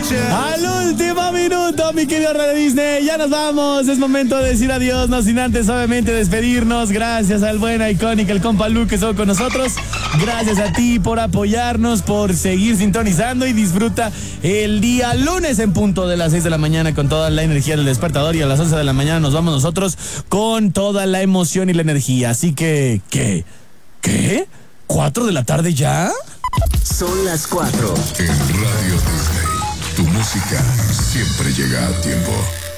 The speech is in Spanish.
Al último minuto, mi querido Radio Disney, ya nos vamos. Es momento de decir adiós, no sin antes, obviamente, despedirnos. Gracias al buen Iconic, el compa Luke, que estuvo con nosotros. Gracias a ti por apoyarnos, por seguir sintonizando y disfruta el día lunes en punto de las 6 de la mañana con toda la energía del despertador, y a las 11 de la mañana nos vamos nosotros con toda la emoción y la energía. Así que, ¿qué? ¿4 de la tarde ya? Son las 4. En Radio Disney, tu música siempre llega a tiempo.